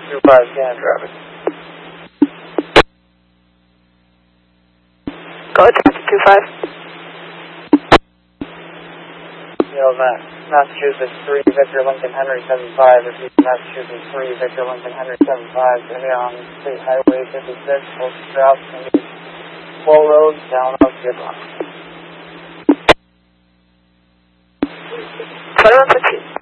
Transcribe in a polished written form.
25 scan traffic. Go ahead, traffic 25. Massachusetts 3, Victor Lincoln Henry 75, repeat, Massachusetts 3, Victor Lincoln Henry 75, going to be on State Highway 56, full south, going to be full road, down off Goodlock. 2115.